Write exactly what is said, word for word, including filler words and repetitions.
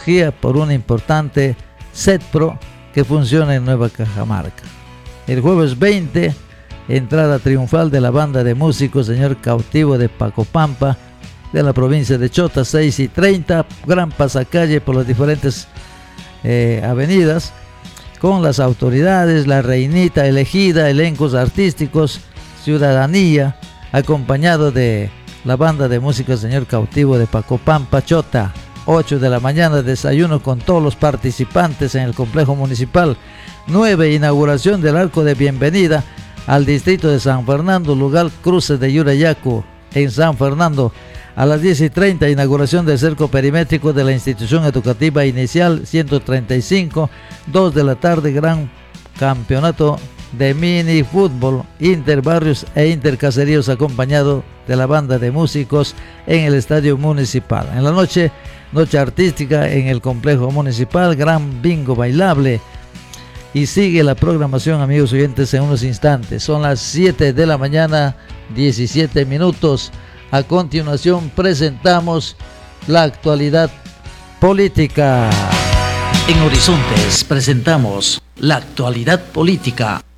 tecnología por un importante SETPRO que funciona en Nueva Cajamarca. El jueves veinte, entrada triunfal de la banda de músicos Señor Cautivo de Pacopampa, de la provincia de Chota, seis y treinta, gran pasacalle por las diferentes eh, avenidas, con las autoridades, la reinita elegida, elencos artísticos, ciudadanía, acompañado de la banda de música Señor Cautivo de Pacopampa, Chota. ocho de la mañana, desayuno con todos los participantes en el complejo municipal. nueve, inauguración del arco de bienvenida al distrito de San Fernando, lugar cruce de Yurayacu en San Fernando. A las diez y treinta, inauguración del cerco perimétrico de la institución educativa inicial ciento treinta y cinco. dos de la tarde, gran campeonato de mini fútbol interbarrios e intercaseríos acompañado de la banda de músicos en el estadio municipal. En la noche, noche artística en el complejo municipal, gran bingo bailable. Y sigue la programación, amigos oyentes, en unos instantes. Son las siete de la mañana, diecisiete minutos. A continuación presentamos la actualidad política. En Horizontes presentamos la actualidad política.